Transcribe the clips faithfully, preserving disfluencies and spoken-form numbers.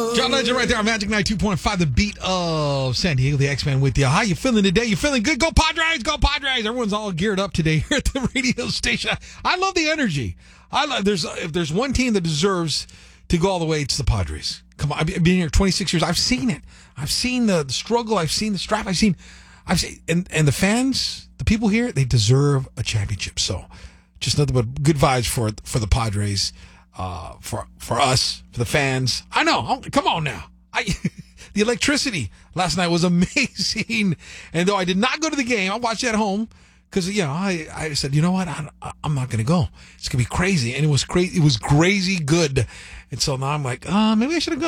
John Legend right there on Magic ninety-two point five, the beat of San Diego, the X-Man with you. How you feeling today? You feeling good? Go Padres, go Padres. Everyone's all geared up today here at the radio station. I love the energy. I love, there's if there's one team that deserves to go all the way, it's the Padres. Come on, I've been here twenty-six years. I've seen it. I've seen the, the struggle. I've seen the strife. I've seen, I've seen, and, and the fans, the people here, they deserve a championship. So just nothing but good vibes for for the Padres. Uh, for for us, for the fans. I know. Come on now. I the electricity last night was amazing. And though I did not go to the game, I watched it at home because, you know, I, I said, you know what? I, I'm not going to go. It's going to be crazy. And it was crazy. It was crazy good. And so now I'm like, oh, maybe I should have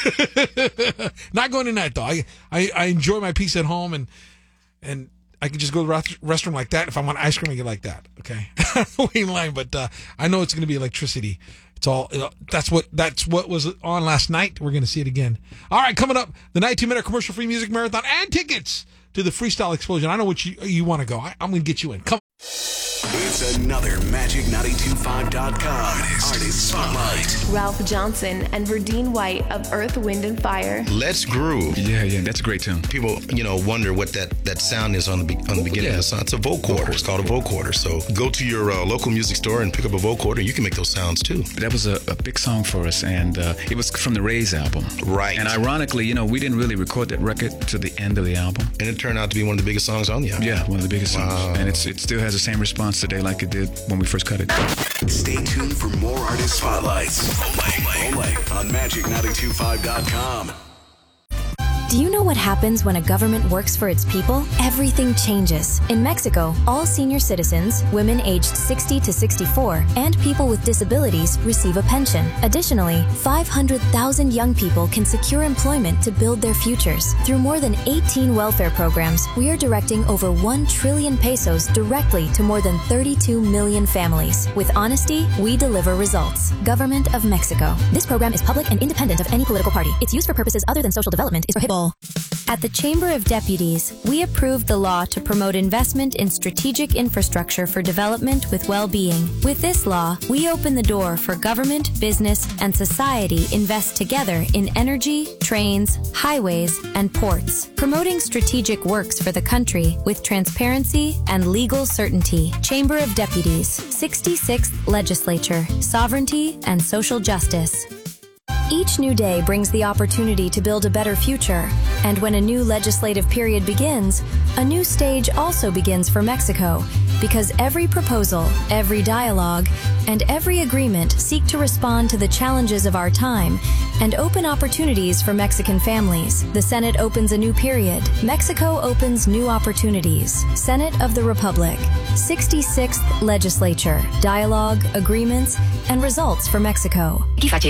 gone. Not going tonight, though. I, I, I enjoy my peace at home, and and I can just go to the restroom like that. If I want ice cream, I get like that. Okay. Wait in line, but uh, I know it's going to be electricity. It's all, you know, that's what that's what was on last night. We're going to see it again. All right, coming up, the ninety-two minute commercial free music marathon and tickets to the Freestyle Explosion. I know what you you want to go. I, I'm going to get you in. Come. It's another Magic nine two five dot com Artist, Artist Spotlight. Ralph Johnson and Verdine White of Earth, Wind and Fire. Let's Groove. Yeah, yeah, that's a great tune. People, you know, wonder what that, that sound is on the be- on the beginning yeah. of the song. It's a vocoder. It's called a vocoder. So go to your uh, local music store and pick up a vocoder. You can make those sounds too. That was a, a big song for us, and uh, it was from the Rays album. Right. And ironically, you know, we didn't really record that record to the end of the album. And it turned out to be one of the biggest songs on the album. Yeah, one of the biggest wow. songs. And it's, it still has the same response today like it did when we first cut it. Stay tuned for more Artist Spotlights only, only on Magic nine two five dot com. Do you know what happens when a government works for its people? Everything changes. In Mexico, all senior citizens, women aged sixty to sixty-four, and people with disabilities receive a pension. Additionally, five hundred thousand young people can secure employment to build their futures. Through more than eighteen welfare programs, we are directing over one trillion pesos directly to more than thirty-two million families. With honesty, we deliver results. Government of Mexico. This program is public and independent of any political party. Its use for purposes other than social development is prohibited. At the Chamber of Deputies, we approved the law to promote investment in strategic infrastructure for development with well-being. With this law, we open the door for government, business, and society invest together in energy, trains, highways, and ports, promoting strategic works for the country with transparency and legal certainty. Chamber of Deputies, sixty-sixth Legislature, Sovereignty and Social Justice. Each new day brings the opportunity to build a better future, and when a new legislative period begins, a new stage also begins for Mexico, because every proposal, every dialogue, and every agreement seek to respond to the challenges of our time and open opportunities for Mexican families. The Senate opens a new period. Mexico opens new opportunities. Senate of the Republic, sixty-sixth Legislature, dialogue, agreements, and results for Mexico.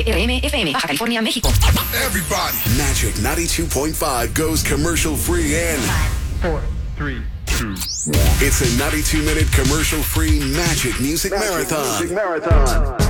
Everybody, Magic ninety-two point five goes commercial free in four, three, two, one. It's a ninety-two minute commercial free Magic Music Magic Marathon. Music Marathon.